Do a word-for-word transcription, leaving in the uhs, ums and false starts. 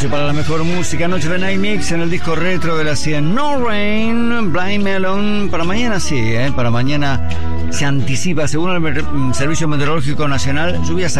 noche para la mejor música. Noche de Night Mix en el disco retro de la cien. No Rain, Blind Melon. Para mañana sí, ¿eh? Para mañana se anticipa, según el Servicio Meteorológico Nacional, lluvias